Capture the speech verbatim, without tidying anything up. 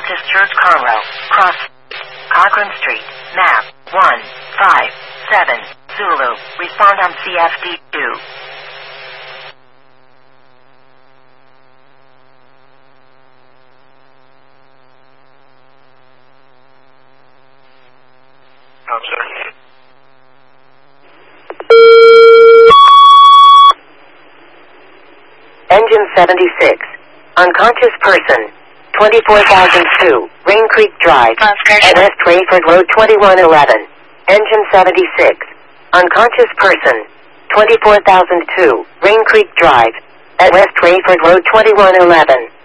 Baptist Church, Conroe. Cross Cochran Street. Map one five seven Zulu. Respond on C F D two. Engine seventy-six. Unconscious person. twenty-four thousand two. Rain Creek Drive. At West Rayford Road twenty-one eleven. Engine seventy-six. Unconscious person. twenty-four thousand two. Rain Creek Drive. At West Rayford Road twenty-one eleven.